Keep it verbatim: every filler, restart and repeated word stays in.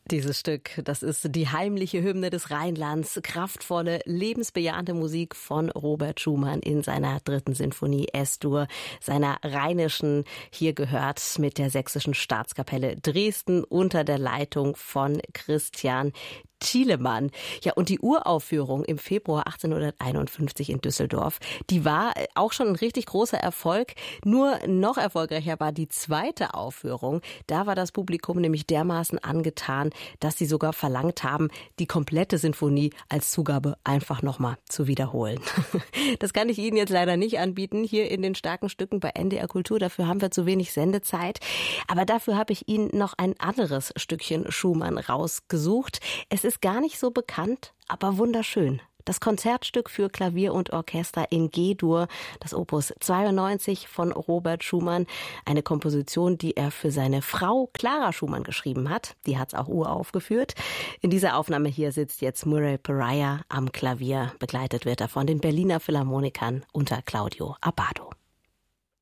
Dieses Stück, das ist die heimliche Hymne des Rheinlands, kraftvolle, lebensbejahende Musik von Robert Schumann in seiner dritten Sinfonie S-Dur, seiner rheinischen, hier gehört mit der Sächsischen Staatskapelle Dresden unter der Leitung von Christian Thielemann. Ja, und die Uraufführung im Februar achtzehnhunderteinundfünfzig in Düsseldorf, die war auch schon ein richtig großer Erfolg. Nur noch erfolgreicher war die zweite Aufführung. Da war das Publikum nämlich dermaßen angetan, dass sie sogar verlangt haben, die komplette Sinfonie als Zugabe einfach nochmal zu wiederholen. Das kann ich Ihnen jetzt leider nicht anbieten, hier in den starken Stücken bei N D R Kultur. Dafür haben wir zu wenig Sendezeit. Aber dafür habe ich Ihnen noch ein anderes Stückchen Schumann rausgesucht. Es ist gar nicht so bekannt, aber wunderschön. Das Konzertstück für Klavier und Orchester in G-Dur, das Opus zweiundneunzig von Robert Schumann. Eine Komposition, die er für seine Frau Clara Schumann geschrieben hat. Die hat's auch uraufgeführt. In dieser Aufnahme hier sitzt jetzt Murray Pariah am Klavier. Begleitet wird er von den Berliner Philharmonikern unter Claudio Abbado.